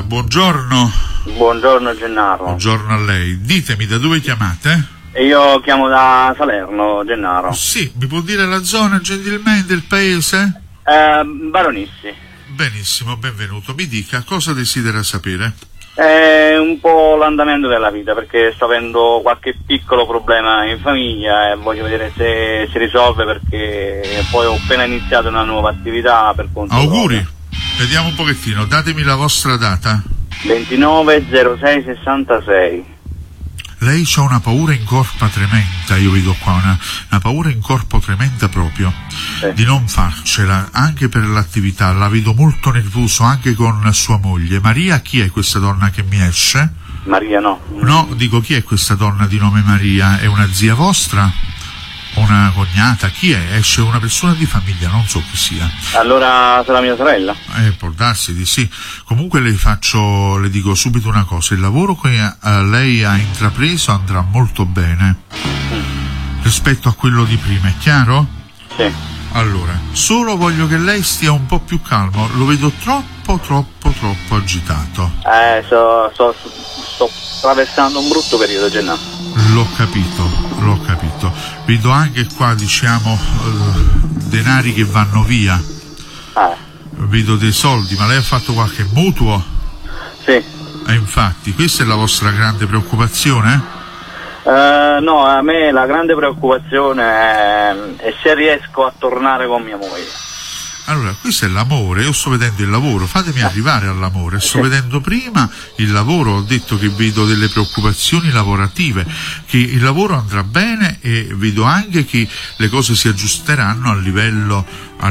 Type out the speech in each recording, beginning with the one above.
buongiorno. Buongiorno Gennaro. Buongiorno a lei. Ditemi, da dove chiamate? Io chiamo da Salerno, Gennaro. Sì, mi può dire la zona gentilmente, il paese? Baronissi. Benissimo, benvenuto. Mi dica, cosa desidera sapere? Un po' l'andamento della vita, perché sto avendo qualche piccolo problema in famiglia e voglio vedere se si risolve, perché poi ho appena iniziato una nuova attività per conto Auguri. proprio. Vediamo un pochettino, datemi la vostra data. 29/06/66. Lei c'ha una paura in corpo tremenda, io vedo qua una paura in corpo tremenda proprio, Sì. di non farcela, anche per l'attività, la vedo molto nervoso anche con sua moglie. Maria, chi è questa donna che mi esce? Maria no. No, dico, chi è questa donna di nome Maria? È una zia vostra? Una cognata? Chi è? Esce una persona di famiglia, non so chi sia. Allora sarà mia sorella? Può darsi di sì. Comunque le dico subito una cosa, il lavoro che lei ha intrapreso andrà molto bene rispetto a quello di prima, è chiaro? Sì. Allora, solo voglio che lei stia un po' più calmo, lo vedo troppo agitato. Sto attraversando un brutto periodo, Gennaro. L'ho capito. Vedo anche qua, diciamo, denari che vanno via. Vedo dei soldi, ma lei ha fatto qualche mutuo? Sì. E infatti, questa è la vostra grande preoccupazione? No, a me la grande preoccupazione è se riesco a tornare con mia moglie. Allora, questo è l'amore, io sto vedendo il lavoro, fatemi arrivare all'amore, sto vedendo prima il lavoro, ho detto che vedo delle preoccupazioni lavorative, che il lavoro andrà bene e vedo anche che le cose si aggiusteranno a livello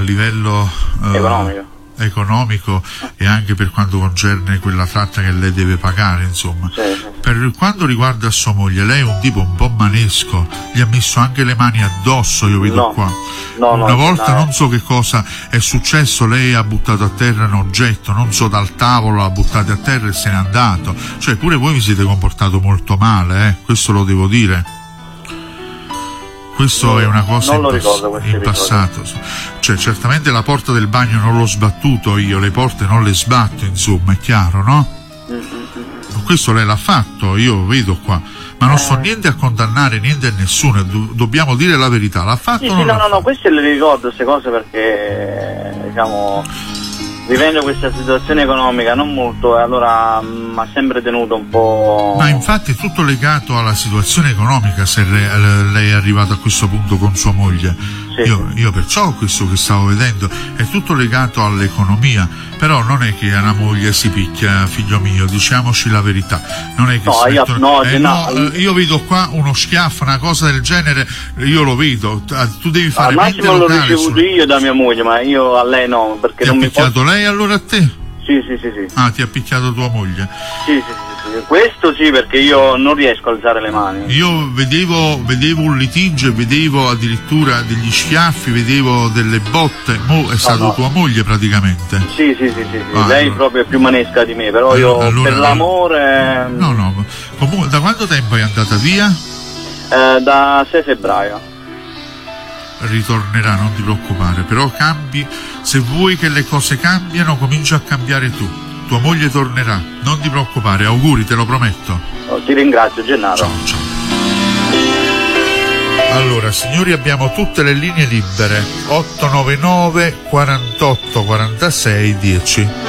economico e anche per quanto concerne quella tratta che lei deve pagare, insomma. Sì. Per quanto riguarda sua moglie, lei è un tipo un po' manesco, gli ha messo anche le mani addosso, io vedo qua. Una volta non so che cosa è successo, lei ha buttato a terra un oggetto, non so, dal tavolo l'ha buttato a terra e se n'è andato, cioè pure voi vi siete comportato molto male, questo lo devo dire. Questo è una cosa in passato. Cioè, certamente la porta del bagno non l'ho sbattuto io, le porte non le sbatto, insomma, è chiaro, no? Questo lei l'ha fatto, io vedo qua. Ma non sto niente a condannare, niente a nessuno, dobbiamo dire la verità. L'ha fatto o non l'ha fatto? No, queste le ricordo, queste cose, perché, diciamo, vivendo questa situazione economica non molto, allora mi ha sempre tenuto un po'. Ma infatti è tutto legato alla situazione economica, se lei è arrivato a questo punto con sua moglie. Sì. Io perciò questo che stavo vedendo è tutto legato all'economia, però non è che una moglie si picchia, figlio mio, diciamoci la verità. Non è che io vedo qua uno schiaffo, una cosa del genere, io lo vedo, tu devi fare al massimo l'ho ricevuto io da mia moglie, ma io a lei no, perché non mi posso. Ti ha picchiato lei allora a te? Sì. Ah, ti ha picchiato tua moglie? Sì. Questo sì, perché io non riesco a alzare le mani. Io vedevo un litigio, vedevo addirittura degli schiaffi, vedevo delle botte. È stato tua moglie praticamente? Sì. Lei proprio è più manesca di me, però io per l'amore. No. Comunque, da quanto tempo è andata via? Da 6 febbraio. Ritornerà, non ti preoccupare, però cambi, se vuoi che le cose cambiano, comincia a cambiare tu. Tua moglie tornerà, non ti preoccupare, auguri, te lo prometto. Ti ringrazio, Gennaro. Ciao. Allora, signori, abbiamo tutte le linee libere. 899 48 46 10.